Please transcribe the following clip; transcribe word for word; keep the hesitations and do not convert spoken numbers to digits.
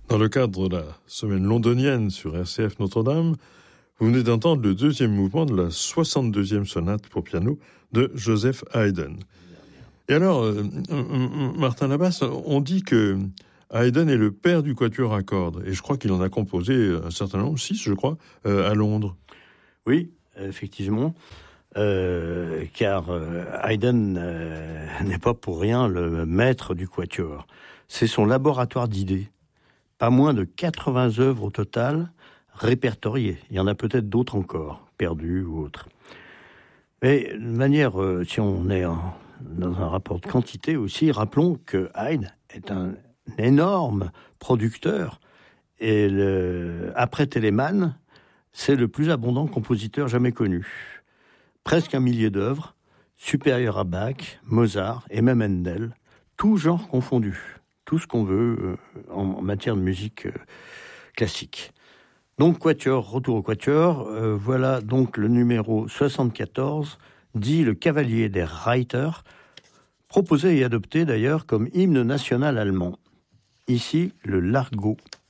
Dans le cadre de la semaine londonienne sur R C F Notre-Dame, vous venez d'entendre le deuxième mouvement de la soixante-deuxième sonate pour piano de Joseph Haydn. Et alors, euh, Martin Labasse, on dit que Haydn est le père du quatuor à cordes, et je crois qu'il en a composé un certain nombre, six, je crois, euh, à Londres. Oui, effectivement, euh, car euh, Haydn euh, n'est pas pour rien le maître du quatuor. C'est son laboratoire d'idées. Pas moins de quatre-vingts œuvres au total répertoriées. Il y en a peut-être d'autres encore, perdues ou autres. Mais de manière, euh, si on est en, dans un rapport de quantité aussi, rappelons que Haydn est un énorme producteur. Et le, après Telemann, c'est le plus abondant compositeur jamais connu. Presque un millier d'œuvres, supérieurs à Bach, Mozart et même Handel, tous genres confondus. Tout ce qu'on veut euh, en matière de musique euh, classique. Donc quatuor, retour au quatuor, euh, voilà donc le numéro soixante-quatorze, dit le Cavalier des Reiter, proposé et adopté d'ailleurs comme hymne national allemand. Ici, le Largo.